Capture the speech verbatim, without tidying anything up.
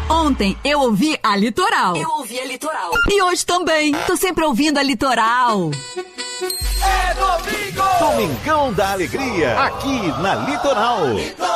Ontem eu ouvi a Litoral. Eu ouvi a Litoral. E hoje também. Tô sempre ouvindo a Litoral. É domingo! Domingão da Alegria, aqui na Litoral. Litoral.